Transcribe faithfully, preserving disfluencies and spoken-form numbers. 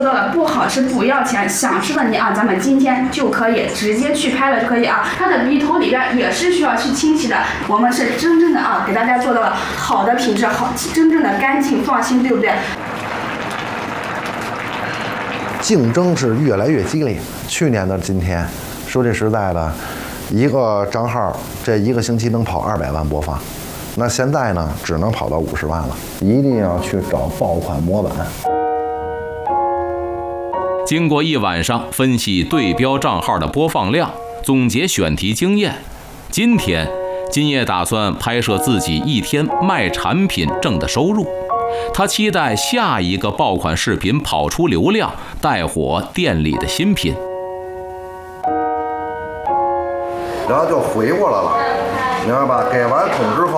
到了不好吃不要钱，想吃的你啊，咱们今天就可以直接去拍了就可以啊。它的鼻头里边也是需要去清洗的，我们是真正的啊，给大家做到了好的品质，好真正的干净放心，对不对？ 竞争是越来越激烈。去年的今天，说句实在的，一个账号这一个星期能跑二百万播放，那现在呢，只能跑到五十万了。一定要去找爆款模板。 经过一晚上分析对标账号的播放量，总结选题经验，今天金叶打算拍摄自己一天卖产品挣的收入。他期待下一个爆款视频跑出流量，带火店里的新品。 然后就回过来了，明白吧？给完桶之后。